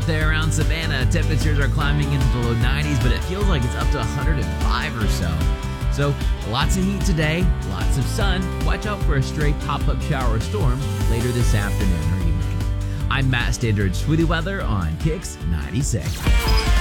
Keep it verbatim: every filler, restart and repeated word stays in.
out there around Savannah. Temperatures are climbing into the low nineties, but it feels like it's up to one hundred five or so. So lots of heat today, lots of sun. Watch out for a stray pop-up shower or storm later this afternoon or evening. I'm Matt Standard, Sweetie Weather on Kicks ninety-six.